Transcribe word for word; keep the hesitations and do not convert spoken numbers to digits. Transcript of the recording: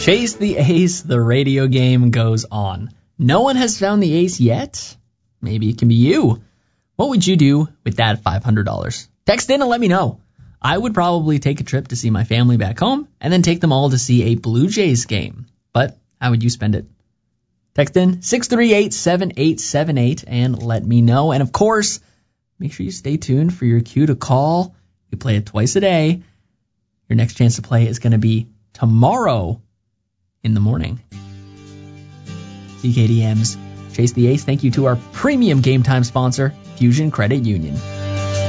Chase the Ace, the radio game goes on. No one has found the ace yet? Maybe it can be you. What would you do with that five hundred dollars? Text in and let me know. I would probably take a trip to see my family back home and then take them all to see a Blue Jays game. But how would you spend it? Text in six three eight, seven eight seven eight and let me know. And of course, make sure you stay tuned for your cue to call. We play it twice a day. Your next chance to play is going to be tomorrow in the morning. C K D M's Chase the Ace. Thank you to our premium game time sponsor, Fusion Credit Union.